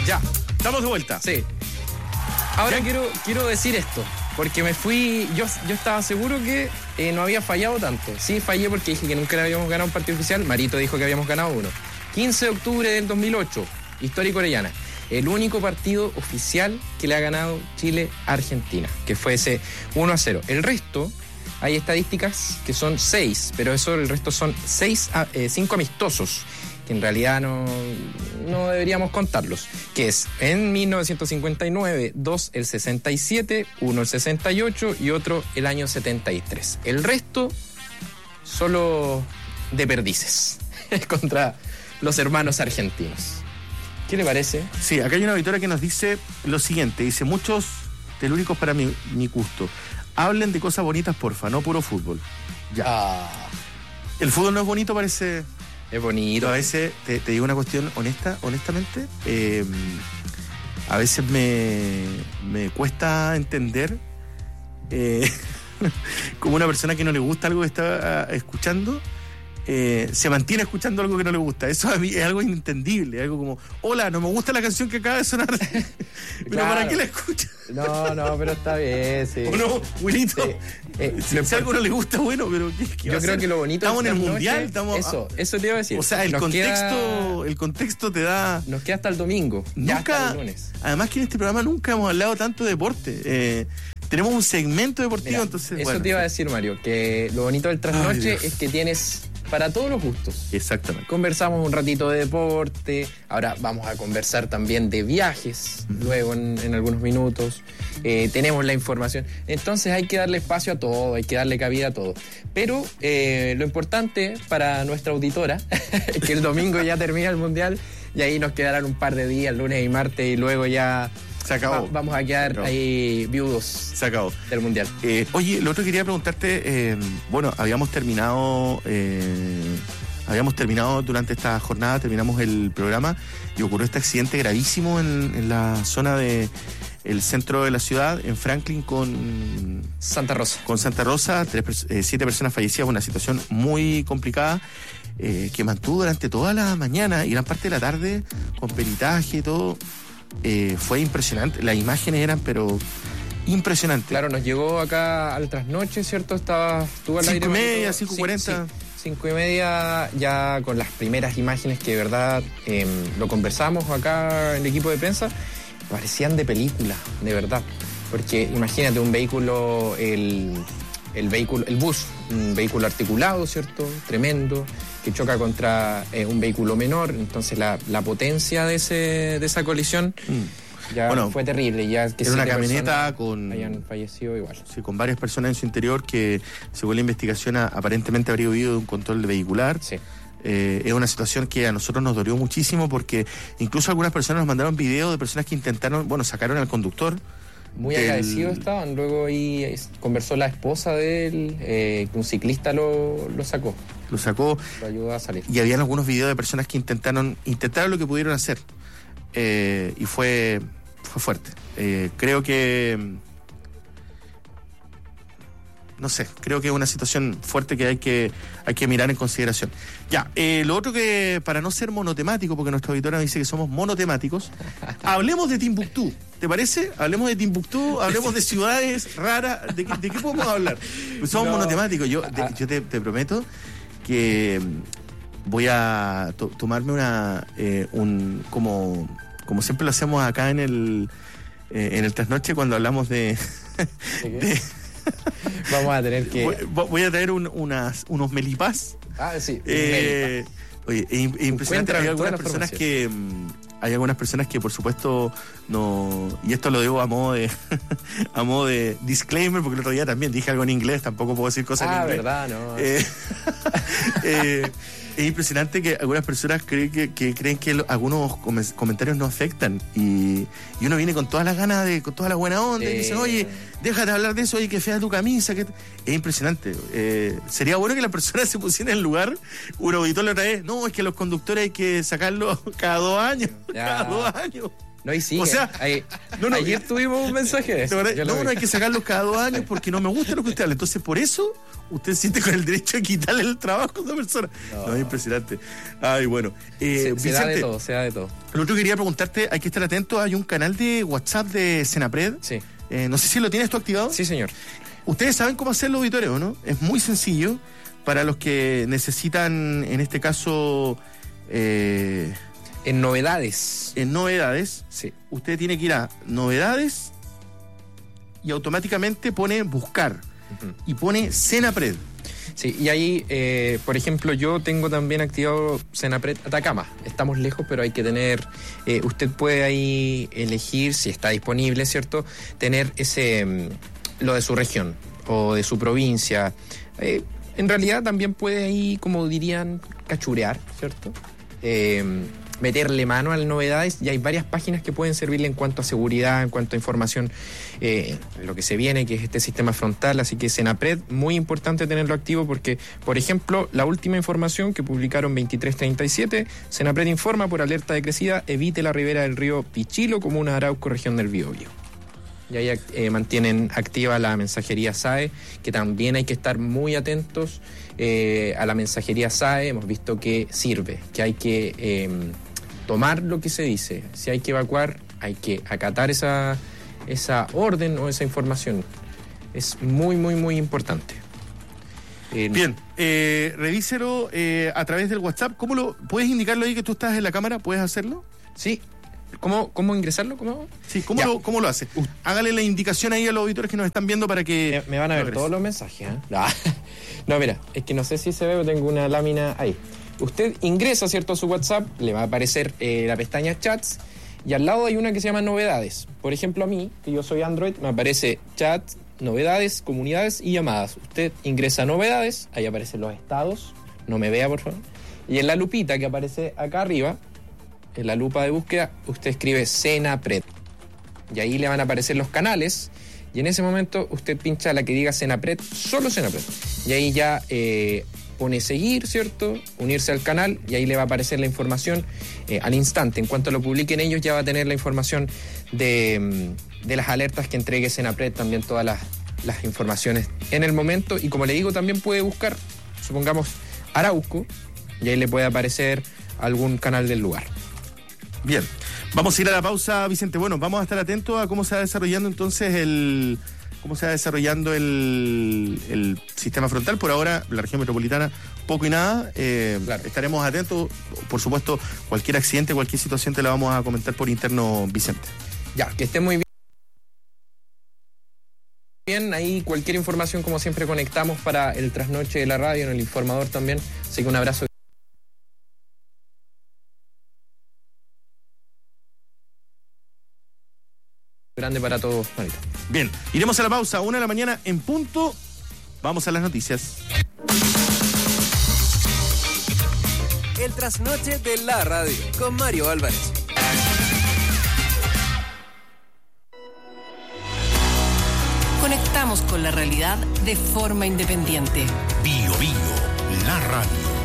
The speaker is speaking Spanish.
Ya, estamos de vuelta. Sí. Ahora quiero decir esto, porque me fui, yo estaba seguro que no había fallado tanto. Sí, fallé porque dije que nunca habíamos ganado un partido oficial. Marito dijo que habíamos ganado uno. 15 de octubre del 2008, Histórico Orellana. El único partido oficial que le ha ganado Chile a Argentina, que fue ese 1-0. El resto, hay estadísticas que son 6, pero el resto son 5 amistosos, que en realidad no deberíamos contarlos, que es en 1959, 2 el 67, 1 el 68 y otro el año 73. El resto, solo de perdices contra los hermanos argentinos. ¿Qué le parece? Sí, acá hay una auditora que nos dice lo siguiente, dice, muchos telúricos para mi gusto, hablen de cosas bonitas, porfa, no puro fútbol. Ya. El fútbol no es bonito, parece... Es bonito. Pero a veces, te digo una cuestión honestamente, a veces me cuesta entender como una persona que no le gusta algo que está escuchando, se mantiene escuchando algo que no le gusta. Eso a mí es algo inentendible, algo como, hola, no me gusta la canción que acaba de sonar. Pero claro. ¿Para qué la escuchas? No, pero está bien, sí. ¿O no, Wilito? Sí. Si algo no le gusta, bueno, pero ¿qué yo creo que lo bonito estamos en el mundial, eso te iba a decir. O sea, el contexto te da. Nos queda hasta el domingo. Nunca, hasta el lunes. Además que en este programa nunca hemos hablado tanto de deporte. Tenemos un segmento deportivo. Mira, entonces. Eso bueno, te iba a decir, Mario, que lo bonito del trasnoche es que tienes para todos los gustos. Exactamente. Conversamos un ratito de deporte, ahora vamos a conversar también de viajes, luego en algunos minutos. Tenemos la información. Entonces hay que darle espacio a todo, hay que darle cabida a todo. Pero lo importante para nuestra auditora es que el domingo ya termina el Mundial y ahí nos quedarán un par de días, lunes y martes, y luego ya se acabó. Vamos a quedar ahí viudos. Se acabó. Del Mundial. Oye, lo otro que quería preguntarte, bueno, habíamos terminado durante esta jornada, terminamos el programa y ocurrió este accidente gravísimo en la zona de el centro de la ciudad, en Franklin con Santa Rosa. Con Santa Rosa, 7 personas fallecidas, una situación muy complicada que mantuvo durante toda la mañana y gran parte de la tarde con peritaje y todo. Fue impresionante, las imágenes eran pero impresionantes. Claro, nos llegó acá al trasnoche, ¿cierto? Estuvo al aire 5:30, 5:40. Sí, 5:30 ya con las primeras imágenes que de verdad lo conversamos acá en el equipo de prensa, parecían de película, de verdad. Porque imagínate un vehículo, el bus, un vehículo articulado, ¿cierto? Tremendo, que choca contra un vehículo menor, entonces la potencia de esa colisión ya fue terrible. Ya que era una camioneta hayan fallecido igual. Sí, con varias personas en su interior que, según la investigación, aparentemente habría huido de un control vehicular. Sí. Es una situación que a nosotros nos dolió muchísimo porque incluso algunas personas nos mandaron videos de personas que intentaron, sacaron al conductor. Muy agradecidos estaban. Luego ahí conversó la esposa de él, que un ciclista lo sacó. Lo ayudó a salir. Y habían algunos videos de personas que intentaron lo que pudieron hacer. Y fue fuerte. Creo que... No sé, creo que es una situación fuerte que hay que mirar en consideración. Ya, lo otro que, para no ser monotemático, porque nuestra auditora nos dice que somos monotemáticos, hablemos de Timbuktu. ¿Te parece? Hablemos de Timbuktu, hablemos de ciudades raras. ¿De qué podemos hablar? Pues somos monotemáticos. Yo te prometo que voy a tomarme como siempre lo hacemos acá en el trasnoche cuando hablamos de vamos a tener que... Voy a traer unos melipás. Sí. Oye, es impresionante. Hay algunas personas que por supuesto no... Y esto lo digo a modo de disclaimer, porque el otro día también dije algo en inglés, tampoco puedo decir cosas en inglés. Verdad, no. Es impresionante que algunas personas creen que algunos comentarios no afectan y uno viene con todas las ganas, con toda la buena onda y dicen, oye, déjate hablar de eso, oye, que fea tu camisa. Es impresionante. Sería bueno que las personas se pusieran en el lugar. Un auditor la otra vez, no, es que los conductores hay que sacarlos cada 2 años. Cada 2 años. No, y sí. O sea, ayer tuvimos un mensaje de eso. No hay que sacarlos cada 2 años porque no me gusta lo que usted habla. Entonces, por eso, usted siente con el derecho de quitarle el trabajo a una persona. No, es impresionante. Ay, bueno. Se Vicente, da de todo. Lo otro que quería preguntarte, hay que estar atento, hay un canal de WhatsApp de Senapred. Sí. No sé si lo tienes tú activado. Sí, señor. Ustedes saben cómo hacerlo, auditorio, ¿no? Es muy sencillo para los que necesitan, en este caso... En novedades. En novedades, sí. Usted tiene que ir a novedades y automáticamente pone buscar y pone Senapred. Sí, y ahí, por ejemplo, yo tengo también activado Senapred Atacama. Estamos lejos, pero hay que tener, usted puede ahí elegir, si está disponible, ¿cierto? Tener lo de su región o de su provincia. En realidad también puede ahí, como dirían, cachurear, ¿cierto? Meterle mano a las novedades, y hay varias páginas que pueden servirle en cuanto a seguridad, en cuanto a información, lo que se viene, que es este sistema frontal. Así que Senapred, muy importante tenerlo activo porque, por ejemplo, la última información que publicaron 2337, Senapred informa por alerta de crecida, evite la ribera del río Pichilo, comuna de Arauco, región del Biobío. Y ahí mantienen activa la mensajería SAE, que también hay que estar muy atentos a la mensajería SAE. Hemos visto que sirve, que hay que tomar lo que se dice. Si hay que evacuar, hay que acatar esa orden o esa información. Es muy, muy, muy importante. Bien, revíselo a través del WhatsApp. ¿Puedes indicarlo ahí que tú estás en la cámara? ¿Puedes hacerlo? Sí. ¿Cómo ingresarlo? Sí, ¿cómo lo hace? Hágale la indicación ahí a los auditores que nos están viendo para que... Me van a ver todos los mensajes, ¿eh? No, mira, es que no sé si se ve, pero tengo una lámina ahí. Usted ingresa, ¿cierto?, a su WhatsApp, le va a aparecer la pestaña Chats, y al lado hay una que se llama Novedades. Por ejemplo, a mí, que yo soy Android, me aparece Chat, Novedades, Comunidades y Llamadas. Usted ingresa a Novedades, ahí aparecen los estados, no me vea, por favor. Y en la lupita que aparece acá arriba, en la lupa de búsqueda, usted escribe Senapred. Y ahí le van a aparecer los canales. Y en ese momento usted pincha la que diga Senapred, solo Senapred. Y ahí ya pone seguir, ¿cierto? Unirse al canal, y ahí le va a aparecer la información al instante. En cuanto lo publiquen ellos, ya va a tener la información de las alertas que entregue Senapred, también todas las informaciones en el momento. Y como le digo, también puede buscar, supongamos, Arauco, y ahí le puede aparecer algún canal del lugar. Bien, vamos a ir a la pausa, Vicente. Bueno, vamos a estar atentos a cómo se va desarrollando entonces el sistema frontal. Por ahora, la región metropolitana, poco y nada. Claro. Estaremos atentos. Por supuesto, cualquier accidente, cualquier situación te la vamos a comentar por interno, Vicente. Ya, que esté muy bien. Bien, ahí cualquier información, como siempre, conectamos para el trasnoche de la radio, en el informador también. Así que un abrazo grande para todos, Marito. Bien, iremos a la pausa, 1 de la mañana en punto. Vamos a las noticias. El trasnoche de la radio con Mario Álvarez. Conectamos con la realidad de forma independiente. Bio, la radio.